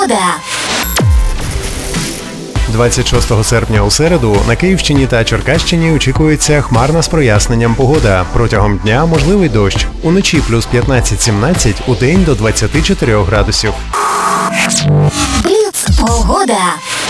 26 серпня у середу на Київщині та Черкащині очікується хмарна з проясненням погода. Протягом дня можливий дощ. Уночі плюс 15-17, удень до 24 градусів. Бліц погода.